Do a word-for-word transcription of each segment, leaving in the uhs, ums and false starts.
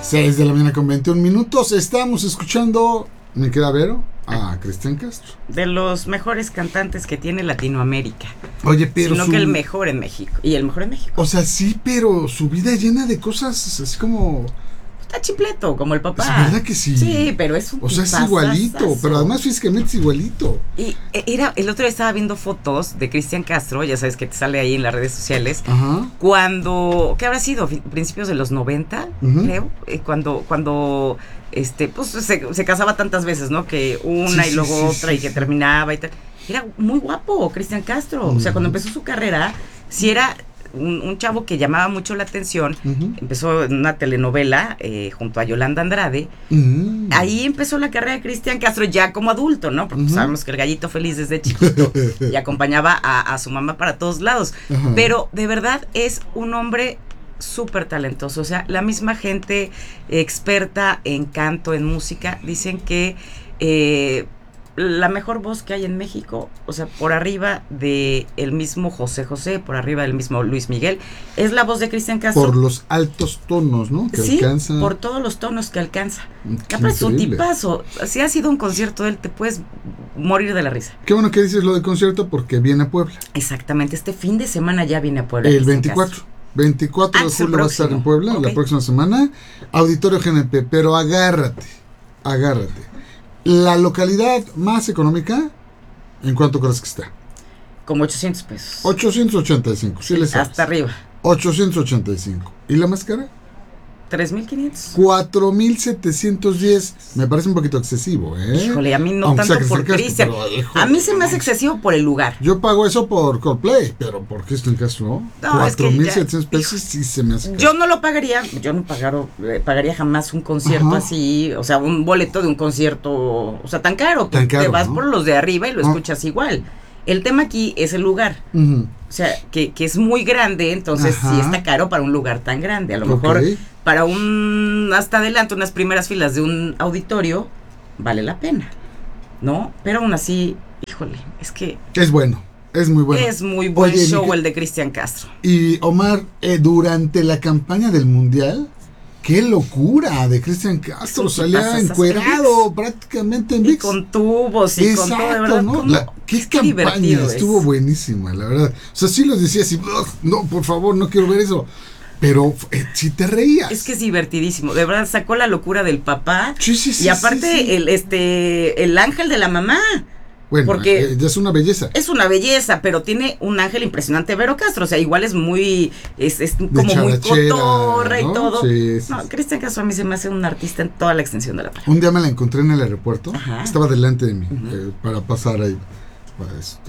seis de la mañana con veintiún minutos. Estamos escuchando, me queda Vero, a Cristian Castro. De los mejores cantantes que tiene Latinoamérica. Oye, pero Sino su... que el mejor en México. Y el mejor en México. O sea, sí, pero su vida llena de cosas así como... Está chipleto, como el papá. Es verdad que sí. Sí, pero es un O sea, es igualito, pero además físicamente es igualito. Y era, el otro día estaba viendo fotos de Cristian Castro, ya sabes que te sale ahí en las redes sociales. Ajá. Cuando, ¿qué habrá sido? Principios de los noventa, uh-huh. creo. Eh, cuando, cuando, este, pues se, se casaba tantas veces, ¿no? Que una sí, y luego sí, otra sí, y que sí. terminaba y tal. Era muy guapo Cristian Castro. Uh-huh. O sea, cuando empezó su carrera, sí era... Un, un chavo que llamaba mucho la atención. Uh-huh. Empezó en una telenovela eh, junto a Yolanda Andrade. Uh-huh. Ahí empezó la carrera de Cristian Castro ya como adulto, ¿no? Porque uh-huh. sabemos que el gallito feliz desde chiquito y acompañaba a, a su mamá para todos lados. Uh-huh. Pero de verdad es un hombre súper talentoso. O sea, la misma gente experta en canto, en música, dicen que eh, la mejor voz que hay en México, o sea, por arriba de el mismo José José, por arriba del mismo Luis Miguel, es la voz de Cristian Castro. Por los altos tonos, ¿no? Que sí, alcanza. por todos los tonos que alcanza. Capaz es un tipazo. Si ha sido un concierto de él, te puedes morir de la risa. Qué bueno que dices lo del concierto porque viene a Puebla. Exactamente, este fin de semana ya viene a Puebla. El veinticuatro. veinticuatro ah, de julio va a estar en Puebla, okay. La próxima semana. Auditorio G N P, pero agárrate, agárrate. La localidad más económica, ¿en cuánto crees que está? Como ochocientos pesos. ochocientos ochenta y cinco, sí, sí les sabes. Hasta arriba. ochocientos ochenta y cinco. ¿Y la más cara? tres mil quinientos. cuatro mil setecientos diez. Me parece un poquito excesivo, ¿eh? Híjole, a mí no Aunque tanto por Cristian. A mí se me hace excesivo por el lugar. Yo pago eso por Coldplay, pero por Cristian Castro, no, cuatro mil setecientos pesos sí se me hace. Yo no lo pagaría, yo no pagaro, eh, pagaría jamás un concierto Ajá. así, o sea, un boleto de un concierto, o sea, tan caro, que tan caro, te vas ¿no? por los de arriba y lo escuchas ah. igual. El tema aquí es el lugar. Uh-huh. O sea, que, que es muy grande, entonces Ajá. sí está caro para un lugar tan grande. A lo mejor okay. para un hasta adelante, unas primeras filas de un auditorio, vale la pena, ¿no? Pero aún así, híjole, es que... Es bueno, es muy bueno. Es muy buen Oye, show el de Cristian Castro. Y Omar, eh, durante la campaña del Mundial... ¡Qué locura! De Cristian Castro, salía encuerado prácticamente en ViX. Y con tubos y Exacto, con todo, de verdad. ¿no? La, ¡Qué qué campaña! Estuvo es. buenísima, la verdad. O sea, sí los decía así, no, por favor, no quiero ver eso. Pero eh, sí te reías. Es que es divertidísimo. De verdad, sacó la locura del papá. Sí, sí, sí. Y aparte, sí, sí. el este el ángel de la mamá. Bueno, porque eh, ya es una belleza. Es una belleza, pero tiene un ángel impresionante, Vero Castro. O sea, igual es muy, es, es como muy cotorra ¿no? y todo. Sí, sí, no, sí. Cristian Castro a mí se me hace un artista en toda la extensión de la palabra. Un día me la encontré en el aeropuerto. Ajá. Estaba delante de mí uh-huh. eh, para pasar ahí. Para esto.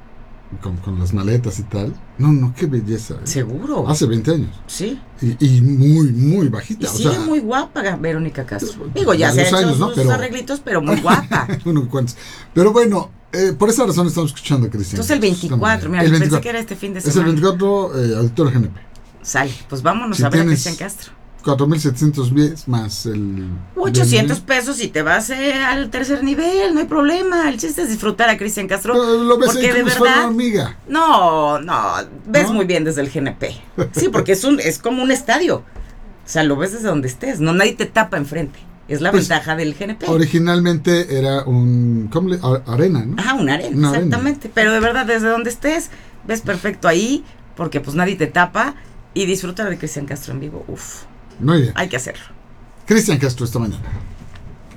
Con, con las maletas y tal. No, no, qué belleza. ¿eh? Seguro. Hace veinte años. Sí. Y, y muy, muy bajita. Y o sigue sea, muy guapa Verónica Castro. Digo, ya se ha hecho años, sus ¿no? pero, arreglitos, pero muy guapa. Bueno, ¿cuántos? Pero bueno, eh, por esa razón estamos escuchando a Cristian. Entonces el veinticuatro, mira, el yo veinticuatro. pensé que era este fin de semana. Es el veinticuatro, eh, Auditorio G N P. Sale, pues vámonos si a ver a Cristian Castro. cuatro mil setecientos diez más el... ochocientos pesos y te vas eh, al tercer nivel, no hay problema. El chiste es disfrutar a Cristian Castro. Pero lo ves porque ahí de como verdad, si fuera una hormiga. No, no, ves ¿No? muy bien desde el G N P. Sí, porque es un es como un estadio. O sea, lo ves desde donde estés, no nadie te tapa enfrente. Es la pues, ventaja del G N P. Originalmente era un... ¿cómo le? Arena, ¿no? Ajá, una arena, una exactamente. Arena. Pero de verdad, desde donde estés, ves perfecto ahí, porque pues nadie te tapa. Y disfrutar de Cristian Castro en vivo, uff. Muy bien. Hay que hacerlo. Cristian Castro esta mañana.